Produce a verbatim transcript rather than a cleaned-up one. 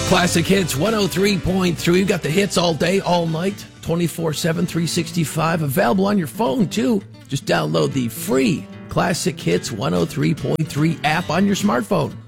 Classic Hits one oh three point three. We've got the hits all day, all night, twenty-four seven, three sixty-five. Available on your phone, too. Just download the free Classic Hits one oh three point three app on your smartphone.